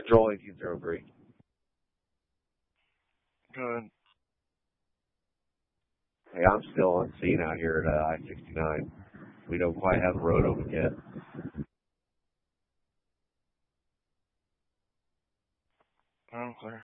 Control 1803. Good. Hey, I'm still on scene out here at I-69. We don't quite have the road open yet. I'm clear.